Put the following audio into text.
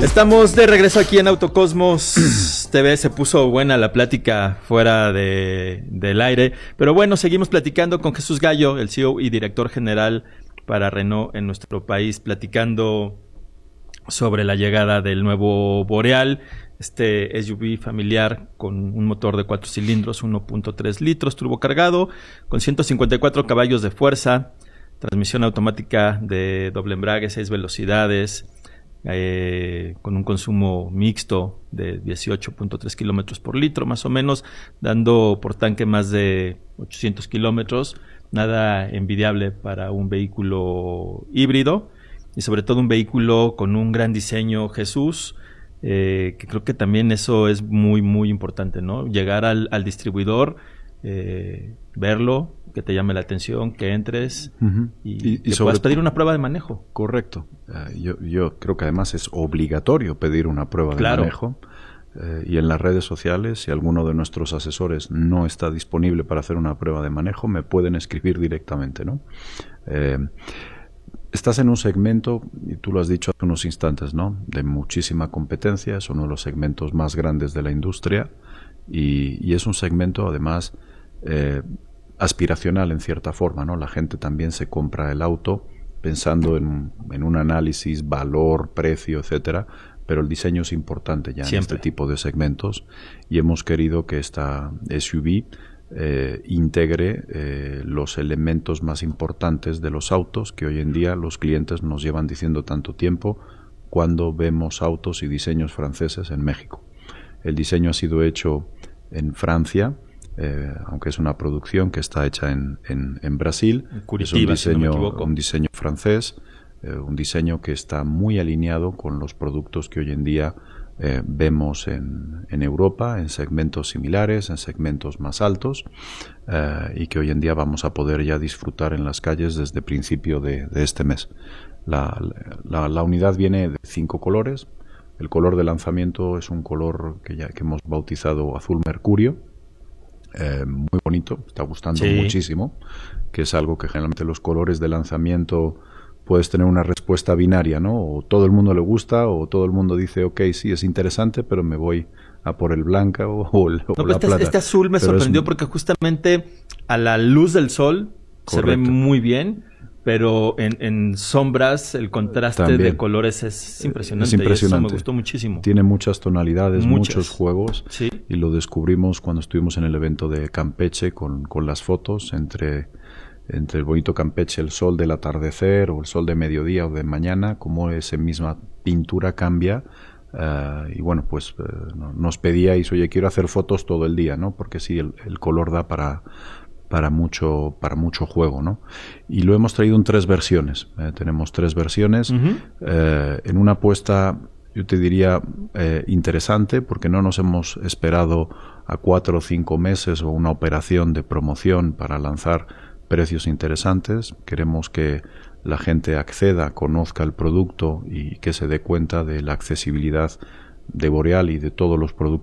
Estamos de regreso aquí en Autocosmos TV. Se puso buena la plática fuera del aire, pero bueno, seguimos platicando con Jesús Gallo, el CEO y director general para Renault en nuestro país, platicando sobre la llegada del nuevo Boreal, este SUV familiar con un motor de 4 cilindros, 1.3 litros, turbocargado, con 154 caballos de fuerza, transmisión automática de doble embrague, 6 velocidades, con un consumo mixto de 18.3 kilómetros por litro, más o menos, dando por tanque más de 800 kilómetros, nada envidiable para un vehículo híbrido y sobre todo un vehículo con un gran diseño, Jesús, que creo que también eso es muy, muy importante, ¿no? Llegar al distribuidor, verlo, que te llame la atención, que entres y que puedas pedir una prueba de manejo. Correcto. Yo creo que además es obligatorio pedir una prueba de manejo. Y en las redes sociales, si alguno de nuestros asesores no está disponible para hacer una prueba de manejo, me pueden escribir directamente, ¿no? Estás en un segmento, y tú lo has dicho hace unos instantes, ¿no?, de muchísima competencia. Es uno de los segmentos más grandes de la industria y es un segmento además aspiracional en cierta forma, ¿no? La gente también se compra el auto pensando en un análisis, valor, precio, etcétera, pero el diseño es importante ya en este tipo de segmentos y hemos querido que esta SUV integre los elementos más importantes de los autos que hoy en día los clientes nos llevan diciendo tanto tiempo cuando vemos autos y diseños franceses en México. El diseño ha sido hecho en Francia, aunque es una producción que está hecha en Brasil. Curitiba, es un diseño francés, un diseño que está muy alineado con los productos que hoy en día vemos en Europa, en segmentos similares, en segmentos más altos, y que hoy en día vamos a poder ya disfrutar en las calles desde principio de este mes. La unidad viene de 5 colores. El color de lanzamiento es un color que hemos bautizado azul mercurio. Muy bonito, está gustando muchísimo, que es algo que generalmente los colores de lanzamiento puedes tener una respuesta binaria, ¿no? O todo el mundo le gusta, o todo el mundo dice, ok, sí, es interesante, pero me voy a por el blanca o la plata. Este azul me sorprendió porque justamente a la luz del sol se ve muy bien, pero en sombras el contraste también de colores es impresionante. Es impresionante. Y eso me gustó muchísimo. Tiene muchas tonalidades, muchos juegos, y lo descubrimos cuando estuvimos en el evento de Campeche con las fotos entre el bonito Campeche, el sol del atardecer o el sol de mediodía o de mañana, cómo esa misma pintura cambia. Y bueno, pues nos pedíais, oye, quiero hacer fotos todo el día, ¿no? Porque sí, el color da para mucho juego, ¿no? Y lo hemos traído en 3 versiones. Tenemos 3 versiones en una apuesta, yo te diría, interesante, porque no nos hemos esperado a 4 o 5 meses o una operación de promoción para lanzar precios interesantes. Queremos que la gente acceda, conozca el producto y que se dé cuenta de la accesibilidad de Boreal y de todos los productos